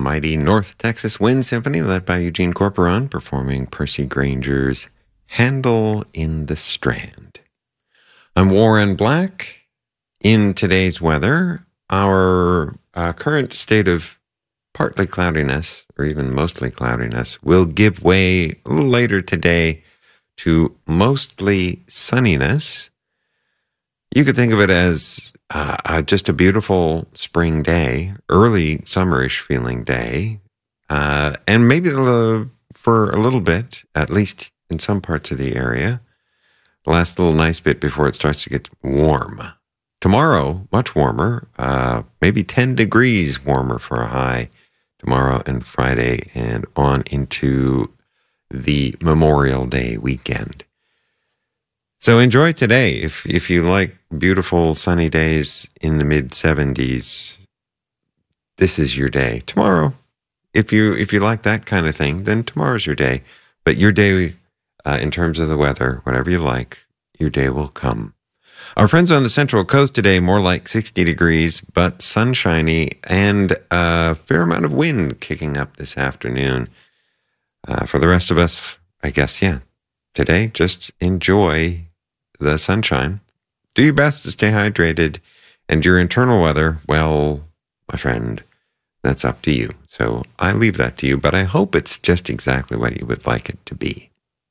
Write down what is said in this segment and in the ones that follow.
mighty North Texas Wind Symphony, led by Eugene Corporon, performing Percy Grainger's Handel in the Strand. I'm Warren Black. In today's weather, our current state of partly cloudiness, or even mostly cloudiness, will give way a little later today to mostly sunniness. You could think of it as just a beautiful spring day, early summerish feeling day, and maybe for a little bit, at least in some parts of the area, the last little nice bit before it starts to get warm. Tomorrow, much warmer, maybe 10 degrees warmer for a high tomorrow and Friday and on into the Memorial Day weekend. So enjoy today. If you like beautiful sunny days in the mid-70s, this is your day. Tomorrow, if you like that kind of thing, then tomorrow's your day. But your day, in terms of the weather, whatever you like, your day will come. Our friends on the Central Coast today, more like 60 degrees, but sunshiny and a fair amount of wind kicking up this afternoon. For the rest of us, I guess, today, just enjoy the sunshine. Do your best to stay hydrated. And your internal weather, well, my friend, that's up to you. So I leave that to you, but I hope it's just exactly what you would like it to be.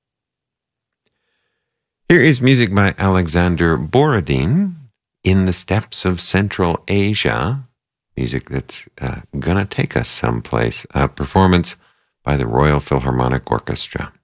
Here is music by Alexander Borodin, In the Steppes of Central Asia. Music that's gonna take us someplace. A performance by the Royal Philharmonic Orchestra.